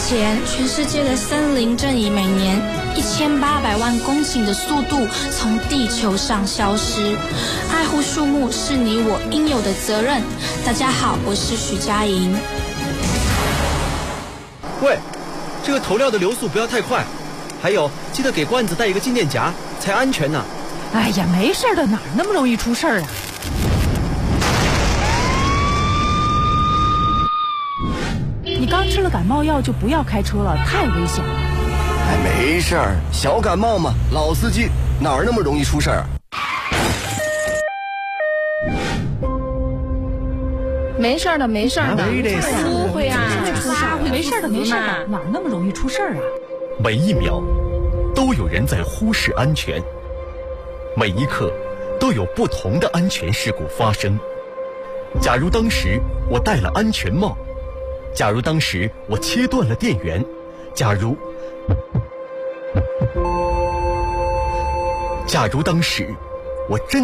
前，全世界的森林正以每年1800万公顷的速度从地球上消失。爱护树木是你我应有的责任。大家好，我是许佳莹。 喂，这个投料的流速不要太快，还有记得给罐子带一个静电夹，才安全呢。 哎呀，没事的，哪那么容易出事啊？你刚吃了感冒药就不要开车了，太危险了。 哎，没事儿，小感冒嘛，老司机哪儿那么容易出事儿啊？ 没事的，没事的，不会啊， 没事的，没事的，哪那么容易出事儿啊？ 每一秒都有人在忽视安全，每一刻都有不同的安全事故发生。假如当时我戴了安全帽，假如当时我切断了电源，假如当时我真